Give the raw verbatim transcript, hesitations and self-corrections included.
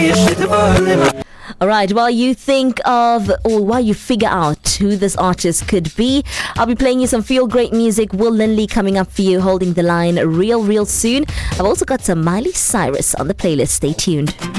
All right, while you think of, or while you figure out who this artist could be, I'll be playing you some feel great music. Will Lindley coming up for you, holding the line real, real soon. I've also got some Miley Cyrus on the playlist. Stay tuned.